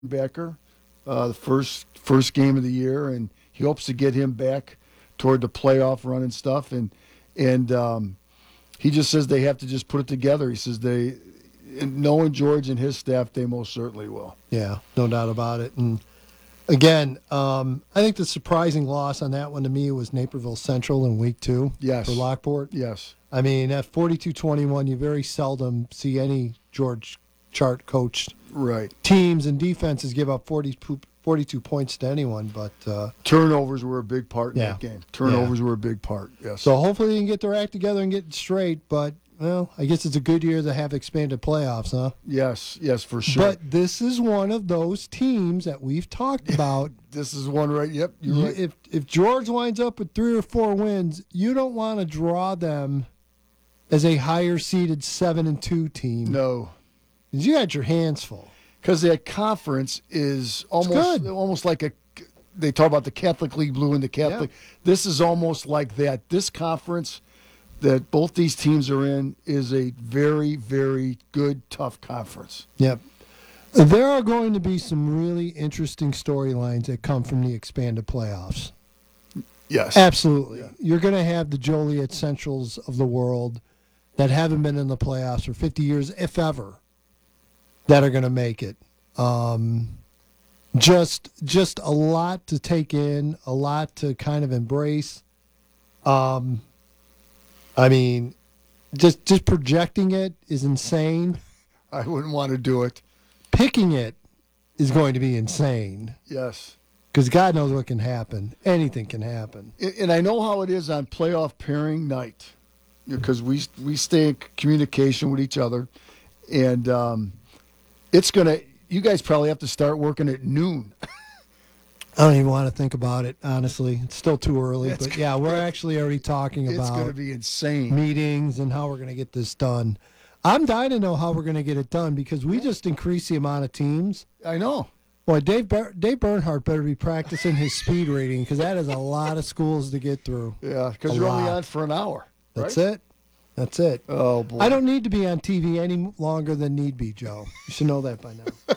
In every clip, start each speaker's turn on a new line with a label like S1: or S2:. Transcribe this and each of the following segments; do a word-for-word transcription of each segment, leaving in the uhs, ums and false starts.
S1: Becker, uh, the first first game of the year, and he hopes to get him back toward the playoff run and stuff. And and um, he just says they have to just put it together. He says they, and knowing George and his staff, they most certainly will.
S2: Yeah, no doubt about it. And again, um, I think the surprising loss on that one to me was Naperville Central in week two
S1: Yes.
S2: for Lockport.
S1: Yes.
S2: I mean, at forty-two twenty-one, you very seldom see any George Chart coached
S1: Right.
S2: teams and defenses give up forty, forty-two points to anyone. But uh,
S1: Turnovers were a big part in
S2: Yeah.
S1: that game. Turnovers were a big part. Yes.
S2: so hopefully they can get their act together and get it straight. But, well, I guess it's a good year to have expanded playoffs, huh?
S1: yes. Yes, for sure.
S2: But this is one of those teams that we've talked about.
S1: this is one right. Yep. You're
S2: You-
S1: right.
S2: If if George winds up with three or four wins, you don't want to draw them as a higher seeded seven and two team.
S1: no.
S2: 'Cause you had your hands full.
S1: Because that conference is almost
S2: good.
S1: almost like a. They talk about the Catholic League Blue and the Catholic. This is almost like that. This conference that both these teams are in is a very, very good, tough conference.
S2: Yep. There are going to be some really interesting storylines that come from the expanded playoffs.
S1: Yes.
S2: Absolutely.
S1: Yeah.
S2: You're going to have the Joliet Centrals of the world that haven't been in the playoffs for fifty years, if ever, that are going to make it. Um, just just a lot to take in, a lot to kind of embrace. Um, I mean, just just projecting it is insane.
S1: I wouldn't want to do it.
S2: Picking it is going to be insane
S1: Yes.
S2: because God knows what can happen. Anything can happen.
S1: And and I know how it is on playoff pairing night because we we stay in communication with each other, and um, it's gonna. You guys probably have to start working at noon.
S2: I don't even want to think about it, honestly. It's still too early.
S1: It's
S2: but yeah, we're actually already talking
S1: It's going to
S2: about
S1: be insane.
S2: meetings and how we're going to get this done. I'm dying to know how we're going to get it done because we just increased the amount of teams.
S1: I know.
S2: Boy, Dave Ber- Dave Bernhardt better be practicing his speed rating because that is a lot of schools to get through.
S1: Yeah, because
S2: A
S1: you're only
S2: lot.
S1: on for an hour.
S2: That's
S1: right?
S2: it. That's it.
S1: Oh boy.
S2: I don't need to be on T V any longer than need be, Joe. You should know that by now.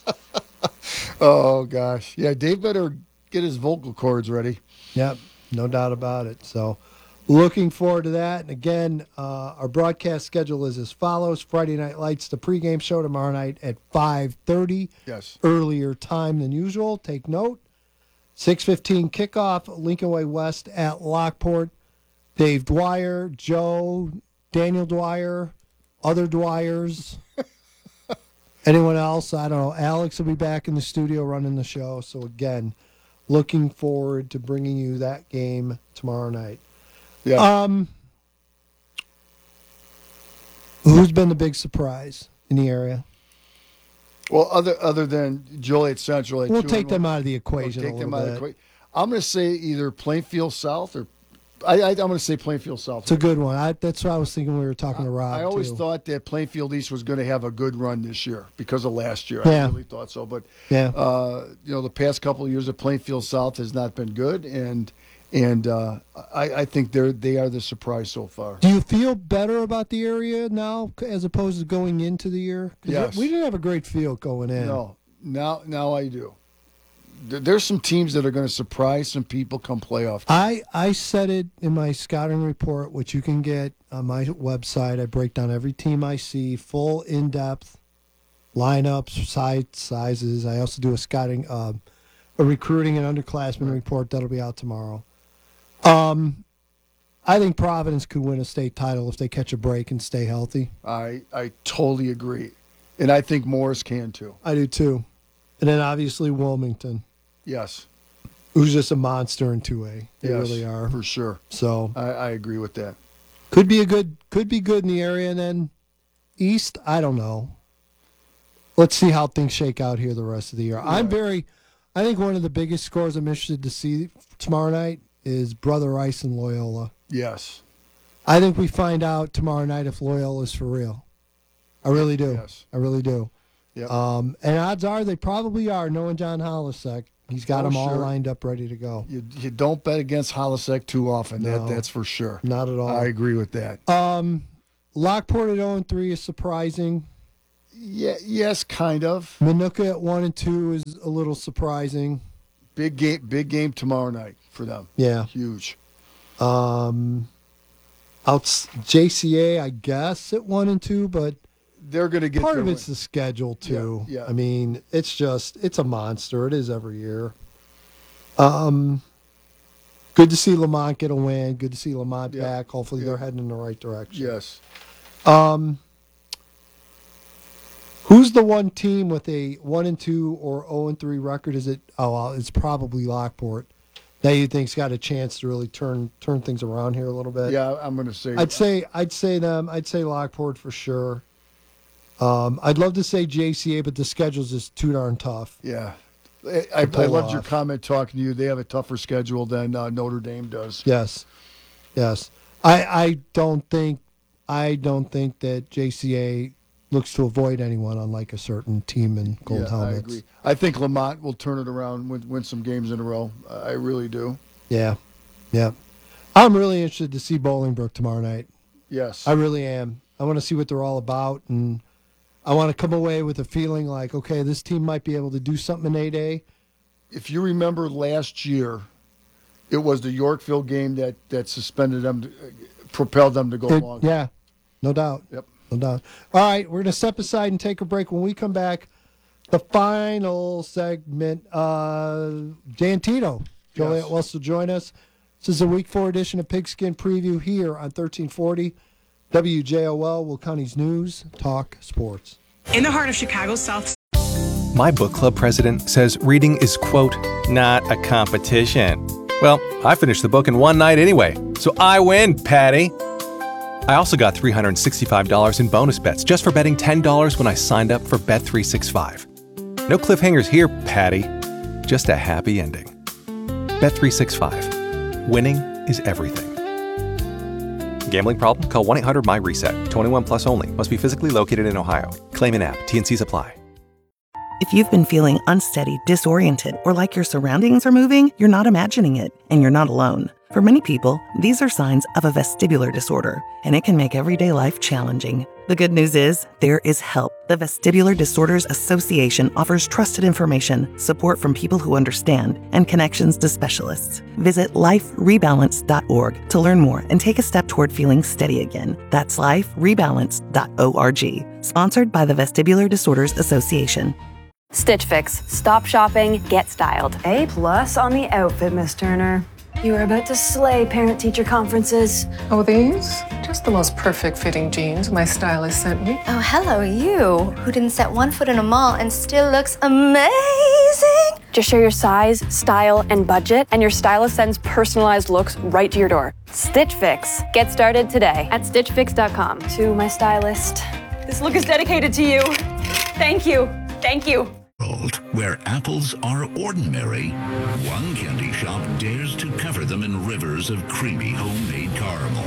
S1: Oh gosh. Yeah, Dave better get his vocal cords ready.
S2: Yep, no doubt about it. So, looking forward to that. And again, uh, our broadcast schedule is as follows: Friday Night Lights, the pregame show tomorrow night at five thirty.
S1: Yes.
S2: Earlier time than usual. Take note. six fifteen kickoff, Lincoln Way West at Lockport. Dave Dwyer, Joe, Daniel Dwyer, other Dwyers. Anyone else? I don't know. Alex will be back in the studio running the show. So, again, looking forward to bringing you that game tomorrow night.
S1: Yeah.
S2: Um, who's been the big surprise in the area?
S1: well, other other than Joliet Central, at
S2: We'll
S1: two
S2: take
S1: and
S2: them
S1: one-
S2: out of the
S1: we'll
S2: equation
S1: take
S2: a
S1: them
S2: little
S1: out
S2: bit.
S1: of the equa- I'm going to say either Plainfield South or I, I I'm going to say Plainfield South.
S2: It's a good one. I, that's what I was thinking when we were talking to Rob.
S1: I always
S2: too.
S1: thought that Plainfield East was going to have a good run this year because of last year.
S2: Yeah.
S1: I really thought so, but
S2: Yeah.
S1: uh, you know, the past couple of years of Plainfield South has not been good, and and uh, I, I think they're they are the surprise so far.
S2: Do you feel better about the area now as opposed to going into the year? 'Cause
S1: Yes.
S2: We didn't have a great feel going in.
S1: No, now now I do. There- There's some teams that are going to surprise some people come playoff.
S2: I, I said it in my scouting report, which you can get on my website. I break down every team I see, full in-depth lineups, size, sizes. I also do a scouting, uh, a recruiting and underclassmen report that'll be out tomorrow. Um, I think Providence could win a state title if they catch a break and stay healthy.
S1: I I totally agree, and I think Morris can too.
S2: I do too. And then obviously Wilmington,
S1: Yes,
S2: who's just a monster in two A. They
S1: yes,
S2: really are.
S1: for sure.
S2: So
S1: I, I agree with that.
S2: could be a good could be good in the area. And then East, I don't know. Let's see how things shake out here the rest of the year. I'm
S1: Right.
S2: very I think one of the biggest scores I'm interested to see tomorrow night is Brother Rice and Loyola.
S1: Yes,
S2: I think we find out tomorrow night if Loyola is for real. I really do.
S1: yes.
S2: I really do.
S1: Yep.
S2: Um, and odds are they probably are, knowing John Hollisek. He's got
S1: Oh,
S2: them all
S1: sure.
S2: lined up ready to go.
S1: You you don't bet against Hollisek too often.
S2: No.
S1: That that's for sure.
S2: Not at all.
S1: I agree with that.
S2: Um, Lockport at oh and three is surprising.
S1: Yeah, yes, kind of.
S2: Manuka at one and two is a little surprising.
S1: Big game, big game tomorrow night for them.
S2: Yeah.
S1: Huge.
S2: Um, outs J C A, I guess at one and two, but
S1: They're going to get
S2: part
S1: their
S2: of it's
S1: win.
S2: the schedule too.
S1: Yeah, yeah.
S2: I mean, it's just it's a monster. It is every year. Um, good to see Lamont get a win. Good to see Lamont
S1: Yeah,
S2: back. Hopefully,
S1: yeah.
S2: they're heading in the right direction.
S1: Yes.
S2: Um, who's the one team with a one and two or zero and three record? Is it? Oh, well, it's probably Lockport. That you think's got a chance to really turn turn things around here a little bit.
S1: Yeah, I'm going to say.
S2: I'd say I'd say them. I'd say Lockport for sure. Um, I'd love to say J C A, but the schedule's just too darn tough.
S1: Yeah. I, I, I
S2: pull
S1: loved your
S2: off.
S1: comment talking to you. They have a tougher schedule than uh, Notre Dame does.
S2: Yes, yes. I I don't think I don't think that J C A looks to avoid anyone, unlike a certain team in gold
S1: yeah,
S2: helmets.
S1: I agree. I think Lamont will turn it around, win, win some games in a row. I really do.
S2: Yeah, yeah. I'm really interested to see Bolingbrook tomorrow night.
S1: Yes.
S2: I really am. I want to see what they're all about, and I want to come away with a feeling like, okay, this team might be able to do something in eight A.
S1: If you remember last year, it was the Yorkville game that, that suspended them, to, uh, propelled them to go
S2: It-
S1: long.
S2: yeah, no doubt.
S1: Yep.
S2: No doubt. All right, we're going to step aside and take a break. When we come back, the final segment, uh, Dan Tito, Joliet
S1: Yes.
S2: wants to join us. This is a week four edition of Pigskin Preview here on thirteen forty W J O L, Will County's News, Talk Sports.
S3: In the heart of Chicago's South.
S4: My book club president says reading is, quote, not a competition. Well, I finished the book in one night anyway, so I win, Patty. I also got three hundred sixty-five dollars in bonus bets just for betting ten dollars when I signed up for Bet three sixty-five. No cliffhangers here, Patty. Just a happy ending. Bet three sixty-five. Winning is everything. Gambling problem? Call one eight hundred my reset. twenty-one plus only. Must be physically located in Ohio. Claim in app. T N Cs apply.
S5: If you've been feeling unsteady, disoriented, or like your surroundings are moving, you're not imagining it, and you're not alone. For many people, these are signs of a vestibular disorder, and it can make everyday life challenging. The good news is, there is help. The Vestibular Disorders Association offers trusted information, support from people who understand, and connections to specialists. Visit life rebalance dot org to learn more and take a step toward feeling steady again. That's life rebalance dot org. Sponsored by the Vestibular Disorders Association.
S6: Stitch Fix. Stop shopping, get styled.
S7: A plus on the outfit, Miss Turner. You are about to slay parent-teacher conferences.
S3: Oh, these? Just the most perfect fitting jeans my stylist sent me.
S8: Oh, hello, you, who didn't set one foot in a mall and still looks amazing.
S6: Just share your size, style, and budget, and your stylist sends personalized looks right to your door. Stitch Fix. Get started today at stitch fix dot com.
S7: To my stylist, this look is dedicated to you. Thank you. Thank you.
S9: World, where apples are ordinary, one candy shop dares to cover them in rivers of creamy homemade caramel.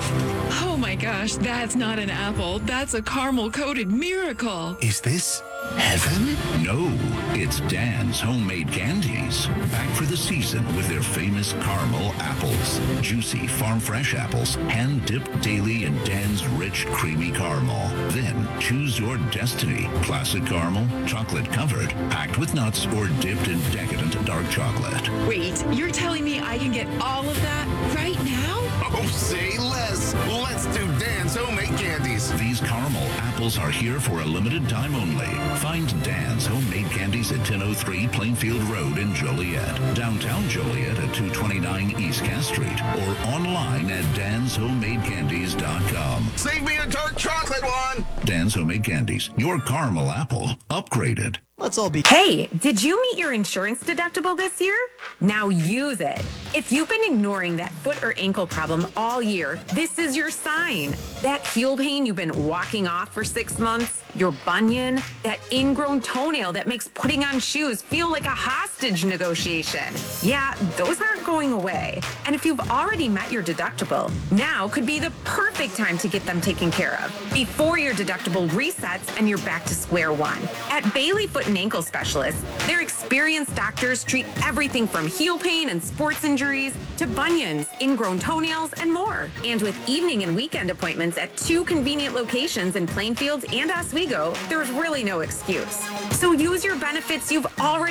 S3: Oh my gosh, that's not an apple. That's a caramel-coated miracle.
S9: Is this heaven? No, it's Dan's Homemade Candies. Back for the season with their famous caramel apples. Juicy, farm-fresh apples, hand-dipped daily in Dan's rich, creamy caramel. Then choose your destiny. Classic caramel, chocolate-covered, packed with nuts, or dipped in decadent dark chocolate.
S3: Wait, you're telling me I can get all of that right now?
S10: Oh, say less. Let's do Dan's Homemade Candies.
S9: These caramel apples are here for a limited time only. Find Dan's Homemade Candies at ten oh three Plainfield Road in Joliet, downtown Joliet at two twenty-nine East Cass Street, or online at dans homemade candies dot com.
S10: Save me a dark chocolate one.
S9: Dan's Homemade Candies, your caramel apple upgraded.
S2: Let's all be.
S11: Hey, did you meet your insurance deductible this year? Now use it. If you've been ignoring that foot or ankle problem all year, this is your sign. That heel pain you've been walking off for six months, your bunion, that ingrown toenail that makes putting on shoes feel like a hostage negotiation. Yeah, those aren't going away. And if you've already met your deductible, now could be the perfect time to get them taken care of before your deductible resets and you're back to square one. At Bailey Foot and Ankle Specialists, their experienced doctors treat everything from heel pain and sports injuries to bunions, ingrown toenails, and more. And with evening and weekend appointments at two convenient locations in Plainfield and Oswego, we go, there's really no excuse. So use your benefits you've already